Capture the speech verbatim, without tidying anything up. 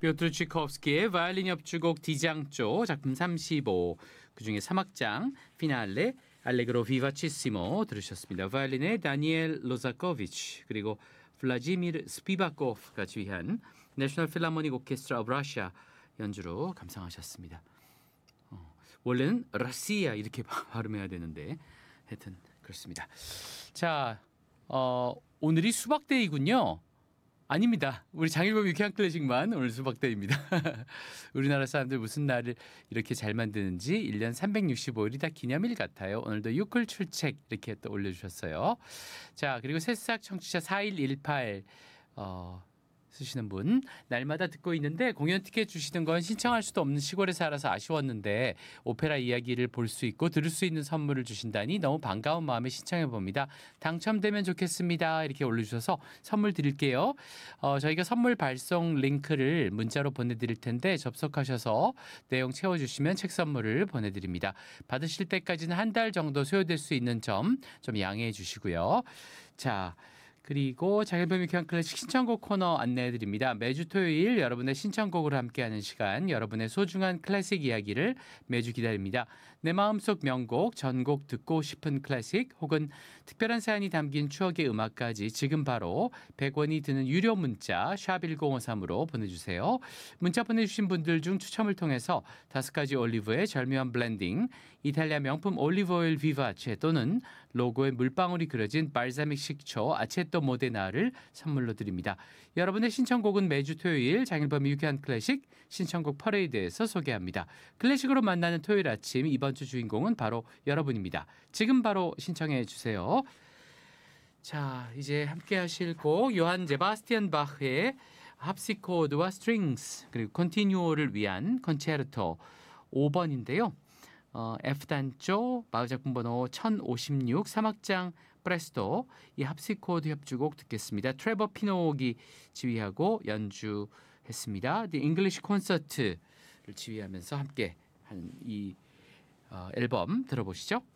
피오트르 치코프스키의 바이올린 협주곡 디장조 작품 삼십오, 그중에 삼 악장 피날레 알레그로 비바치시모 들으셨습니다. 바이올린의 다니엘 로자코비치, 그리고 블라지미르 스피바코프가 지휘한 내셔널 필하모닉 오케스트라 오브 러시아 연주로 감상하셨습니다. 어, 원래는 러시아 이렇게 발음해야 되는데 하여튼 그렇습니다. 자, 어, 오늘이 수박데이군요. 아닙니다. 우리 장일범 유쾌한 클래식만 오늘 수박데이입니다. 우리나라 사람들 무슨 날을 이렇게 잘 만드는지 일 년 삼백육십오 일이 다 기념일 같아요. 오늘도 유클 출첵 이렇게 또 올려주셨어요. 자, 그리고 새싹 청취자 사일일팔 어, 쓰시는 분, 날마다 듣고 있는데 공연 티켓 주시는 건 신청할 수도 없는 시골에 살아서 아쉬웠는데 오페라 이야기를 볼 수 있고 들을 수 있는 선물을 주신다니 너무 반가운 마음에 신청해 봅니다. 당첨되면 좋겠습니다. 이렇게 올려주셔서 선물 드릴게요. 어, 저희가 선물 발송 링크를 문자로 보내드릴 텐데 접속하셔서 내용 채워주시면 책 선물을 보내드립니다. 받으실 때까지는 한 달 정도 소요될 수 있는 점 좀 양해해 주시고요. 자, 그리고 장일범 유쾌한 클래식 신청곡 코너 안내해드립니다. 매주 토요일 여러분의 신청곡으로 함께하는 시간, 여러분의 소중한 클래식 이야기를 매주 기다립니다. 내 마음속 명곡, 전곡 듣고 싶은 클래식 혹은 특별한 사연이 담긴 추억의 음악까지 지금 바로 백 원이 드는 유료 문자 샵 일공오삼으로 보내주세요. 문자 보내주신 분들 중 추첨을 통해서 다섯 가지 올리브의 절묘한 블렌딩, 이탈리아 명품 올리브오일 비바체 또는 로고에 물방울이 그려진 발사믹 식초 아체토 모데나를 선물로 드립니다. 여러분의 신청곡은 매주 토요일 장일범의 유쾌한 클래식 신청곡 퍼레이드에서 소개합니다. 클래식으로 만나는 토요일 아침, 이번 주 주인공은 바로 여러분입니다. 지금 바로 신청해 주세요. 자, 이제 함께 하실 곡 요한 제바스티안 바흐의 합시코드와 스트링스 그리고 컨티뉴어를 위한 컨체르토 오 번인데요. 어, F단조 마우작품 번호 천오십육 삼 악장 프레스토, 이 합시코드 협주곡 듣겠습니다. 트레버 피노기 지휘하고 연주했습니다. The English Concert를 지휘하면서 함께 한 이 어, 앨범 들어보시죠.